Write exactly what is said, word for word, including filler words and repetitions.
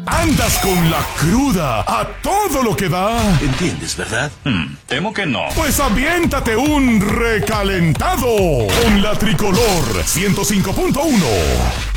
Andas con la cruda a todo lo que da. ¿Entiendes, verdad? Hmm, temo que no. Pues aviéntate un recalentado con la Tricolor ciento cinco punto uno.